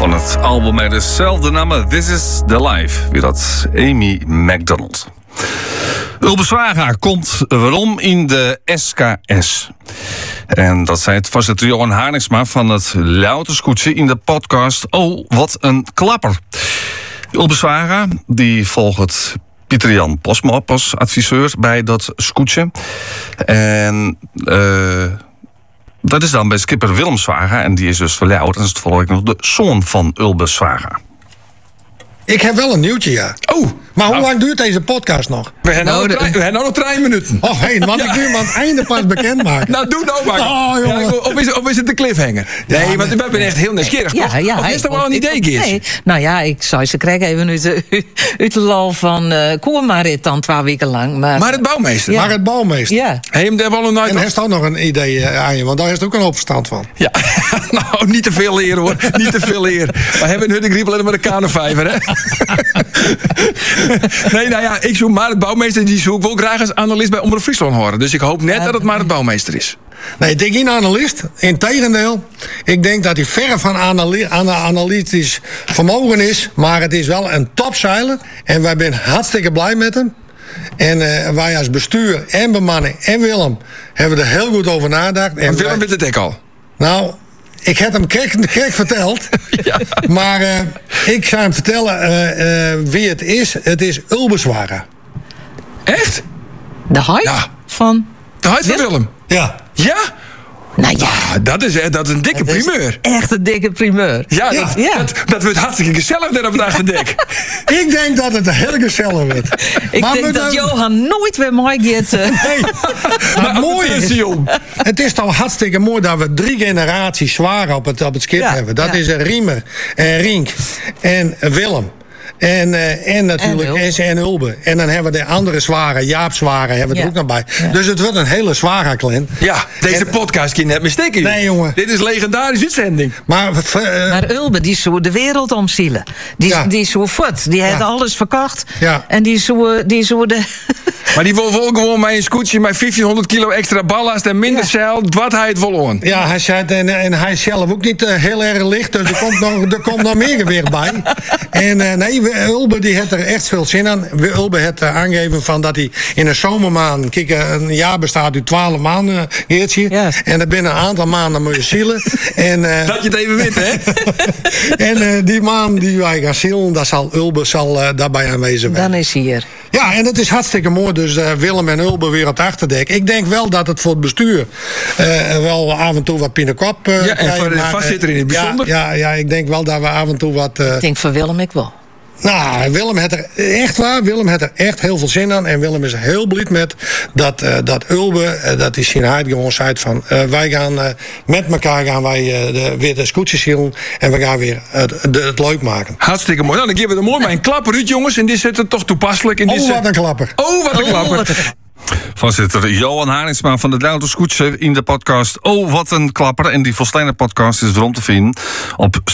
Van het album met hetzelfde naam, This is the Life. Weer dat Amy Macdonald. Ulbe Zwaga komt waarom in de SKS. En dat zei het voorzitter Johan Haringsma van het Louterscootje in de podcast Oh, wat een klapper. Ulbe Zwaga, die volgt Pieter Jan Posma als adviseur bij dat scootje. En dat is dan bij skipper Willem Zwaga. En die is dus verluid. En dat is toevallig nog de zoon van Ulbe Zwaga. Ik heb wel een nieuwtje, ja. Oh. Maar hoe lang duurt deze podcast nog? We hebben nog 3 minuten. Oh, want ik wil hem aan het einde pas bekendmaken. Nou, doe nou maar. Oh, jongen. Of is het de cliffhanger? Nee, Ja, want we zijn echt heel nieuwsgierig, toch? Of is er wel een idee, Geert? Nee, nou ja, ik zou ze krijgen even uit de lal van Koormarit dan 2 weken lang. Maar het bouwmeester. Ja. Maar het bouwmeester. ja. Hij hem daar wel een En hij heeft ook nog een idee aan je, want daar is ook een hoop verstand van. Ja, nou, niet te veel eer hoor. Niet te veel eer. We hebben een Hudde met een kanenvijver, hè? Nee, nou ja, ik zoek maar het bouwmeester. Die zoek wel graag als analist bij Omroep Friesland horen. Dus ik hoop net dat het maar het bouwmeester is. Nee, ik denk geen analist. Integendeel, ik denk dat hij verre van analytisch vermogen is. Maar het is wel een topzeiler. En wij zijn hartstikke blij met hem. En wij als bestuur en bemanning en Willem hebben er heel goed over nagedacht. En Willem weet het ook al. Nou, ik heb hem kreeg verteld. Ja. Maar ik zou hem vertellen wie het is. Het is Ulbe Zwaga. Echt? De hype Ja. van... De huid van Willem. Ja. Ja? Nou ja, Dat is een dikke dat is primeur. echt een dikke primeur. Ja, Ja. dat wordt hartstikke gezellig daar op het achterdek. Ik denk dat het een heel gezellig wordt. Ik Maar denk we dat dan- Johan nooit weer mooi gaat. Nee. Maar mooi is, het is toch hartstikke mooi dat we 3 generaties Zwaga op het schip Ja, hebben. Dat ja. is Riemer en Rink en Willem. En natuurlijk en Ulbe. En dan hebben we de andere Zwaga, Jaap Zwaga, hebben we er Ja. ook nog bij. Ja. Dus het wordt een hele Zwaga-clan. Ja, deze podcast kan je net mistaken. Nee, jongen. Dit is legendarische uitzending. Maar Maar Ulbe, die zou de wereld omzielen. Ja. Die zou voort. Die heeft alles verkocht. Ja. En die zou de... Maar die wil wel gewoon met een scootje met 1500 kilo extra ballast en minder zeil. Wat hij het wel aan. ja, hij zei het, en hij is zelf ook niet heel erg licht. Dus er komt nog meer gewicht bij. En nee, Ulbe die heeft er echt veel zin aan. Ulbe heeft aangegeven van dat hij in een zomermaand... Kijk, een jaar bestaat uit 12 maanden, Geertje. Ja. En er binnen een aantal maanden moet je zielen. En, Dat je het even weet, hè? en die maand die wij gaan zielen, daar zal Ulbe daarbij aanwezig zijn. Dan is hij hier. Ja, en het is hartstikke mooi. Dus Willem en Ulbe weer op het achterdek. Ik denk wel dat het voor het bestuur wel af en toe wat pinnekop Ja, en voor de vastzitter in het bijzonder. Ja, ik denk wel dat we af en toe wat... Ik denk van Willem ik wel. Nou, Willem heeft er echt waar. Willem heeft er echt heel veel zin aan. En Willem is heel blij met dat Ulbe, dat is zijn huid gewoon zei van... wij gaan met elkaar gaan wij weer de scootjes zielen. En we gaan weer het leuk maken. Hartstikke mooi. Nou, dan geven we er mooi maar een klapper uit, jongens. En dit zit er toch toepasselijk. In Oh, wat een klapper. Oh, wat een klapper. Voorzitter Johan Haringsma van het Louterscootje in de podcast Oh, wat een klapper. En die volstijnde podcast is erom te vinden op